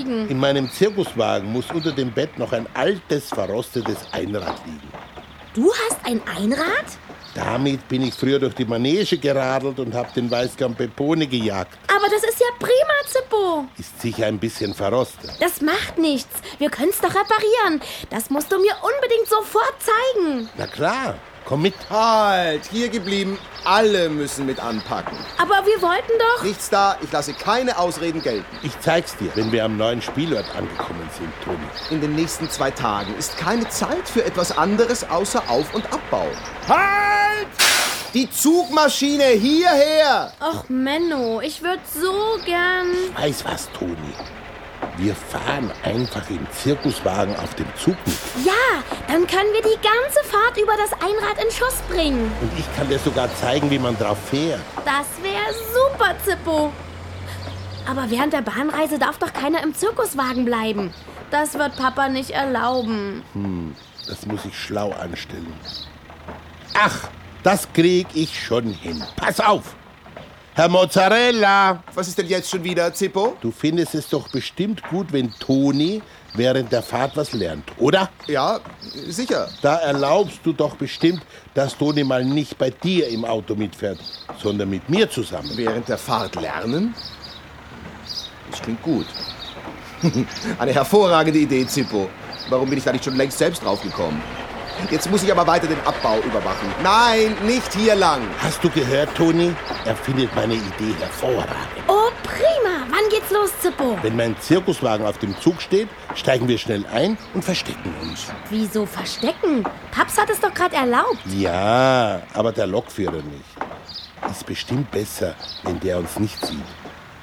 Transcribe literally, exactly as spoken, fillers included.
liegen? In meinem Zirkuswagen muss unter dem Bett noch ein altes, verrostetes Einrad liegen. Du hast ein Einrad? Damit bin ich früher durch die Manege geradelt und habe den Weißkamm Pepone gejagt. Aber das ist ja prima, Zippo. Ist sicher ein bisschen verrostet. Das macht nichts. Wir können's doch reparieren. Das musst du mir unbedingt sofort zeigen. Na klar, komm mit. Halt, hier geblieben. Alle müssen mit anpacken. Aber wir wollten doch... Nichts da, ich lasse keine Ausreden gelten. Ich zeig's dir, wenn wir am neuen Spielort angekommen sind, Toni. In den nächsten zwei Tagen ist keine Zeit für etwas anderes außer Auf- und Abbau. Halt! Die Zugmaschine hierher! Och, Menno, ich würde so gern... Weiß was, Toni. Wir fahren einfach im Zirkuswagen auf dem Zug mit. Ja, dann können wir die ganze Fahrt über das Einrad in Schuss bringen. Und ich kann dir sogar zeigen, wie man drauf fährt. Das wäre super, Zippo. Aber während der Bahnreise darf doch keiner im Zirkuswagen bleiben. Das wird Papa nicht erlauben. Hm, das muss ich schlau anstellen. Ach, das krieg ich schon hin. Pass auf! Herr Mozzarella! Was ist denn jetzt schon wieder, Zippo? Du findest es doch bestimmt gut, wenn Toni während der Fahrt was lernt, oder? Ja, sicher. Da erlaubst du doch bestimmt, dass Toni mal nicht bei dir im Auto mitfährt, sondern mit mir zusammen. Während der Fahrt lernen? Das klingt gut. Eine hervorragende Idee, Zippo. Warum bin ich da nicht schon längst selbst drauf gekommen? Jetzt muss ich aber weiter den Abbau überwachen. Nein, nicht hier lang. Hast du gehört, Toni? Er findet meine Idee hervorragend. Oh, prima. Wann geht's los, Zippo? Wenn mein Zirkuswagen auf dem Zug steht, steigen wir schnell ein und verstecken uns. Wieso verstecken? Paps hat es doch gerade erlaubt. Ja, aber der Lokführer nicht. Ist bestimmt besser, wenn der uns nicht sieht.